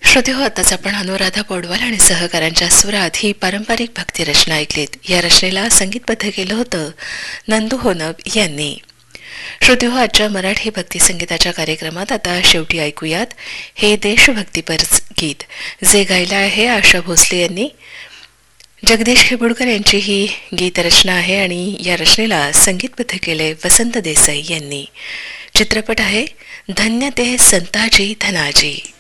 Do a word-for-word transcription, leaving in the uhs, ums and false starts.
श्रोते हो, आताच आपण अनुराधा पौडवाल आणि सहकाऱ्यांच्या सुरात ही पारंपरिक भक्ती रचना ऐकलीत. या रचनेला संगीतबद्ध केलं होतं नंदू होनब यांनी. श्रोते हो, आजच्या मराठी भक्ती संगीताच्या कार्यक्रमात आता शेवटी ऐकूयात हे देशभक्तीपर गीत, जे गायलं आहे आशा भोसले यांनी. जगदीश खेबुडकर यांची ही गीतरचना आहे आणि या रचनेला संगीतबद्ध केले वसंत देसाई यांनी. चित्रपट आहे धन्य ते संताजी धनाजी.